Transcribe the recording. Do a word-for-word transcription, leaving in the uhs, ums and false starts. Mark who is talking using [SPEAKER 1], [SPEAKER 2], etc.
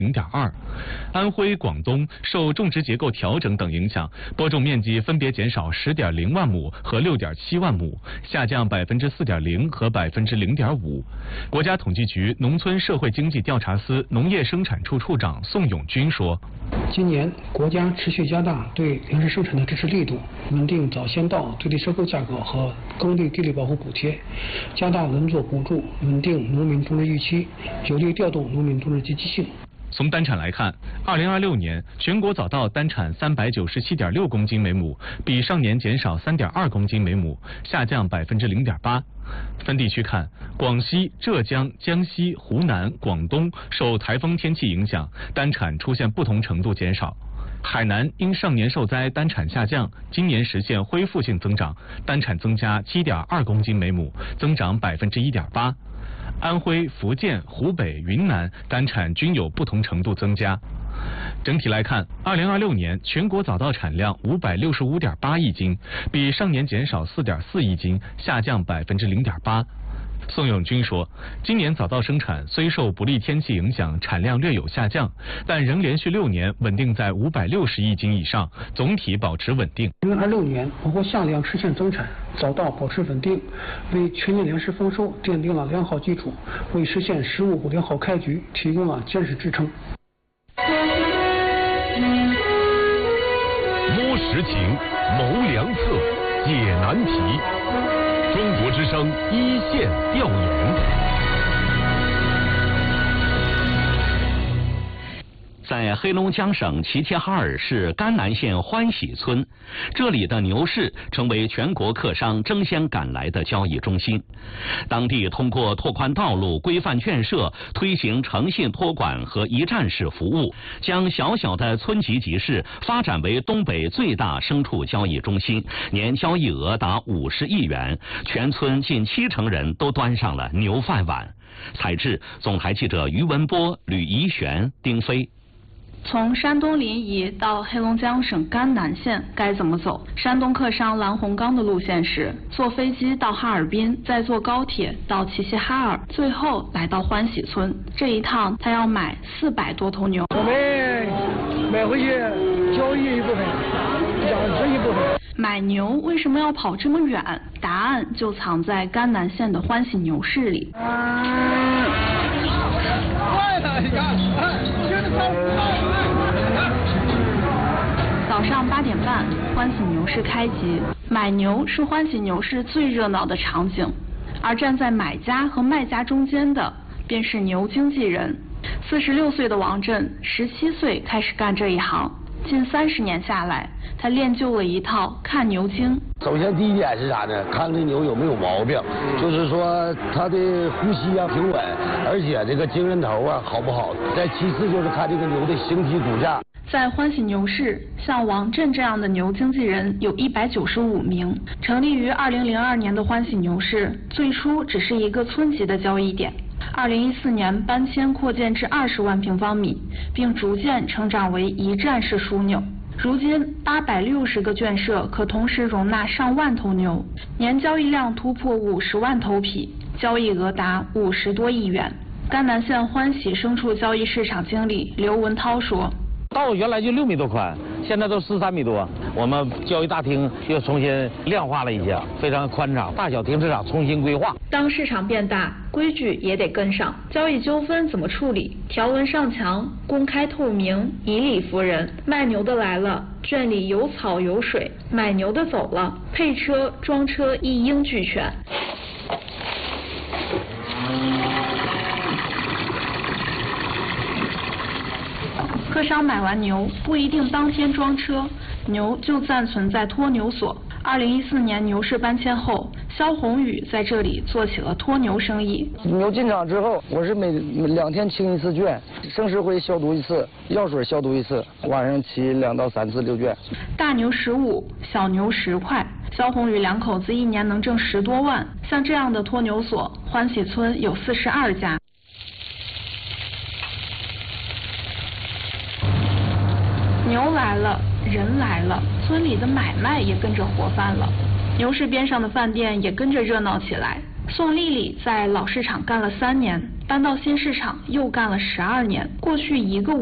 [SPEAKER 1] 零点二，安徽、广东受种植结构调整等影响，播种面积分别减少十点零万亩和六点七万亩，下降百分之四点零和百分之零点五。国家统计局农村社会经济调查司农业生产处处长宋永军说：“
[SPEAKER 2] 今年国家持续加大对粮食生产的支持力度，稳定早先到最低收购价格和耕地地力保护补贴，加大轮作补助，稳定农民种植预期，有力调动农民种植积极性。”
[SPEAKER 1] 从单产来看，二零二六年全国早稻单产三百九十七点六公斤每亩，比上年减少三点二公斤每亩，下降百分之零点八。分地区看，广西、浙江、江西、湖南、广东受台风天气影响，单产出现不同程度减少。海南因上年受灾单产下降，今年实现恢复性增长，单产增加七点二公斤每亩，增长百分之一点八。安徽、福建、湖北、云南单产均有不同程度增加。整体来看，二零二六年全国早稻产量五百六十五点八亿斤，比上年减少四点四亿斤，下降百分之零点八。宋永军说，今年早稻生产虽受不利天气影响，产量略有下降，但仍连续六年稳定在五百六十亿斤以上，总体保持稳定。
[SPEAKER 2] 二零二六年我国夏粮实现增产，早稻保持稳定，为全年粮食丰收奠定了良好基础，为实现“十五”良好开局提供了坚实支撑。
[SPEAKER 3] 摸实情，谋良策，解难题。中国之声一线调研。
[SPEAKER 4] 在黑龙江省齐齐哈尔市甘南县欢喜村，这里的牛市成为全国客商争先赶来的交易中心。当地通过拓宽道路、规范圈舍、推行诚信托管和一站式服务，将小小的村级集市发展为东北最大牲畜交易中心，年交易额达五十亿元，全村近七成人都端上了牛饭碗。采制：总台记者于文波、吕怡璇、丁飞。
[SPEAKER 5] 从山东临沂到黑龙江省甘南县该怎么走？山东客商蓝洪刚的路线是坐飞机到哈尔滨，再坐高铁到齐齐哈尔，最后来到欢喜村。这一趟他要买四百多头牛。
[SPEAKER 2] 我们买回去交易一部分，养殖一部分。
[SPEAKER 5] 买牛为什么要跑这么远？答案就藏在甘南县的欢喜牛市里。早上八点半，欢喜牛市开集。买牛是欢喜牛市最热闹的场景，而站在买家和卖家中间的，便是牛经纪人。四十六岁的王震，十七岁开始干这一行，近三十年下来，他练就了一套看牛经。
[SPEAKER 6] 首先第一点是啥呢？看这牛有没有毛病，就是说它的呼吸啊平稳，而且这个精神头啊好不好。再其次就是看这个牛的形体骨架。
[SPEAKER 5] 在欢喜牛市，像王震这样的牛经纪人有一百九十五名。成立于二零零二年的欢喜牛市，最初只是一个村级的交易点。二零一四年搬迁扩建至二十万平方米，并逐渐成长为一站式枢纽。如今八百六十个圈舍可同时容纳上万头牛，年交易量突破五十万头匹，交易额达五十多亿元。甘南县欢喜牲畜交易市场经理刘文涛说。
[SPEAKER 7] 道原来就六米多宽，现在都十三米多。我们交易大厅又重新亮化了一下，非常宽敞，大小停车场重新规划。
[SPEAKER 5] 当市场变大，规矩也得跟上。交易纠纷怎么处理？条文上墙，公开透明，以理服人。卖牛的来了，圈里有草有水；买牛的走了，配车、装车一应俱全。客商买完牛不一定当天装车，牛就暂存在托牛所。二零一四年牛市搬迁后，肖宏宇在这里做起了托牛生意。
[SPEAKER 8] 牛进场之后，我是每两天清一次圈，生石灰消毒一次，药水消毒一次，晚上骑两到三次溜圈。
[SPEAKER 5] 大牛十五，小牛十块，肖宏宇两口子一年能挣十多万。像这样的托牛所，欢喜村有四十二家。牛来了，人来了，村里的买卖也跟着活泛了。牛市边上的饭店也跟着热闹起来。宋丽丽在老市场干了三年， 搬到新市场又干了十二年。过去一个